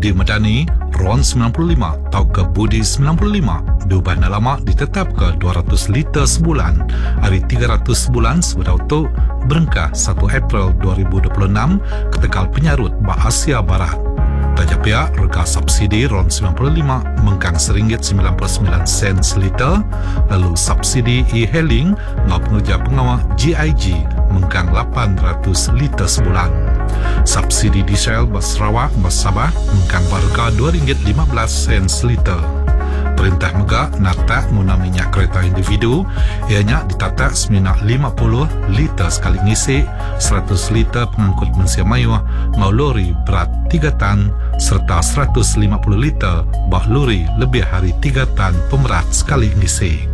Budi Medani RON95 atau ke Budi 95 diubah lama ditetap ke 200 liter sebulan hari 300 sebulan sebetau berengkah 1 April 2026 ke Tegal Penyarut Asia Barat. Tajak pihak rega subsidi RON95 mengkang RM1.99 seliter, lalu subsidi e-hailing ngau pengerja pengawal GIG mengkang 800 liter sebulan. Subsidi diesel bas Sarawak bas Sabah mengkang harga RM2.15 seliter. Perintah Mega natak guna minyak kereta individu ianya ditatak seminyak 50 liter sekali ngisi, 100 liter pengangkut mensia mayuh ngau lori berat 3 tan serta 150 liter bak lori lebih hari 3 tan pemerat sekali ngisi.